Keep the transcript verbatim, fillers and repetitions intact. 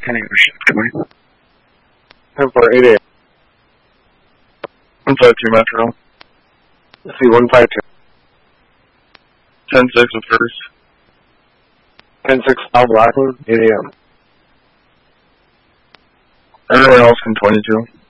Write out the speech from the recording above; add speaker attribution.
Speaker 1: ten eight shift, good morning.
Speaker 2: ten four eight eight.
Speaker 1: one five two Metro.
Speaker 2: C one five two.
Speaker 1: ten six of first.
Speaker 2: ten six South Blackwood, eight A M.
Speaker 1: Everywhere else can twenty-two.